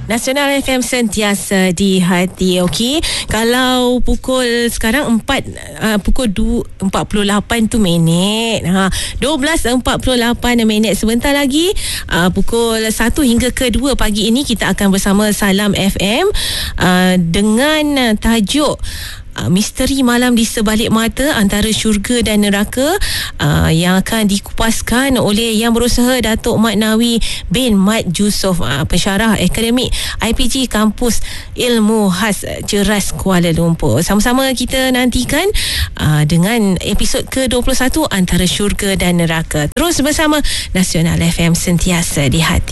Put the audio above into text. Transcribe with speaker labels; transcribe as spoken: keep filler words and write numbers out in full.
Speaker 1: Nasional F M sentiasa di hati. Okey, kalau pukul sekarang empat uh, pukul dua empat puluh lapan tu minit. Ha, dua belas empat puluh lapan minit. Sebentar lagi uh, pukul satu hingga ke dua pagi ini kita akan bersama Salam F M uh, dengan uh, tajuk Uh, misteri malam di sebalik mata antara syurga dan neraka uh, yang akan dikupaskan oleh Yang Berusaha Datuk Mat Nawi bin Mat Yusof, uh, pensyarah akademik I P G Kampus Ilmu Khas Ceras Kuala Lumpur. Sama-sama kita nantikan uh, dengan episod ke dua puluh satu antara syurga dan neraka. Terus bersama Nasional F M sentiasa di hati.